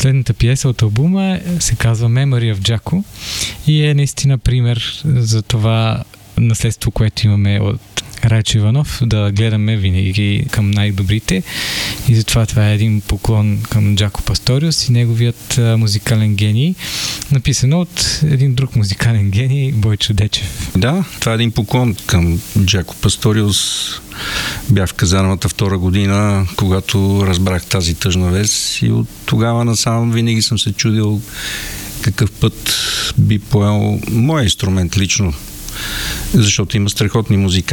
Последната пиеса от албума се казва Memory of Jaco и е наистина пример за това наследство, което имаме от Райчо Иванов, да гледаме винаги към най-добрите, и затова това е един поклон към Джако Пасториус и неговият музикален гений, написано от един друг музикален гений, Бойчо Дечев. Да, това е един поклон към Джако Пасториус. Бях в казармата втора година, когато разбрах тази тъжна вест, и от тогава насам винаги съм се чудил какъв път би поел моя инструмент лично, защото има страхотни музиканти.